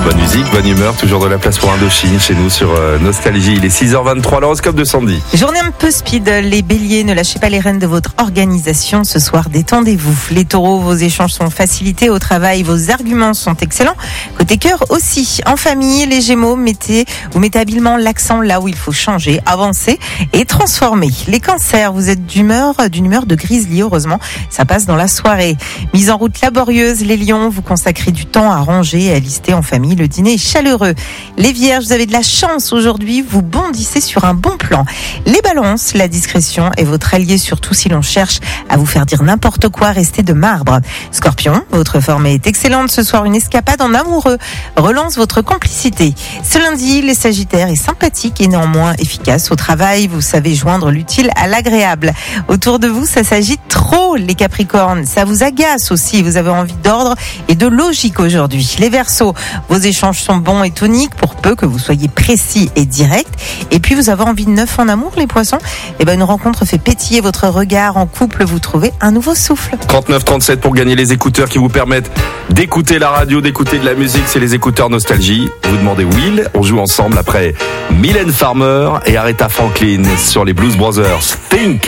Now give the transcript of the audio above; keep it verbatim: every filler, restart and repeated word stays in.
Bonne musique, bonne humeur, toujours de la place pour Indochine chez nous sur euh, Nostalgie. Il est six heures vingt-trois, l'horoscope de Sandy. Journée un peu speed, les béliers, ne lâchez pas les rênes de votre organisation. Ce soir, détendez-vous. Les taureaux, vos échanges sont facilités. Au travail, vos arguments sont excellents. Côté cœur aussi. En famille, les gémeaux, mettez, vous mettez habilement l'accent là où il faut changer, avancer et transformer. Les cancers, vous êtes d'humeur, d'une humeur de grizzly, heureusement. Ça passe dans la soirée. Mise en route laborieuse, les lions, vous consacrez du temps à ranger et à lister en famille. Le dîner est chaleureux. Les vierges, vous avez de la chance aujourd'hui, vous bondissez sur un bon plan. Les balances, la discrétion est votre allié, surtout si l'on cherche à vous faire dire n'importe quoi, restez de marbre. Scorpion, votre forme est excellente ce soir, une escapade en amoureux relance votre complicité. Ce lundi, les sagittaires est sympathique et néanmoins efficace. Au travail, vous savez joindre l'utile à l'agréable. Autour de vous, ça s'agite trop, les capricornes. Ça vous agace aussi, vous avez envie d'ordre et de logique aujourd'hui. Les verseaux, vos échanges sont bons et toniques pour peu que vous soyez précis et direct. Et puis vous avez envie de neuf en amour, les poissons. Et ben une rencontre fait pétiller votre regard en couple, vous trouvez un nouveau souffle. trente-neuf trente-sept pour gagner les écouteurs qui vous permettent d'écouter la radio, d'écouter de la musique. C'est les écouteurs Nostalgie. Vous demandez Will, on joue ensemble après Mylène Farmer et Aretha Franklin sur les Blues Brothers. Think.